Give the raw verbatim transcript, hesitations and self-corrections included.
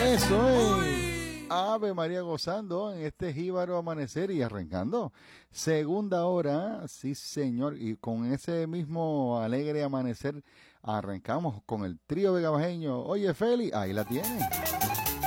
Eso es. Ave María gozando en este jíbaro amanecer y arrancando. Segunda hora, sí señor. Y con ese mismo alegre amanecer arrancamos con el trío vegabajeño. Oye, Feli, ahí la tienen.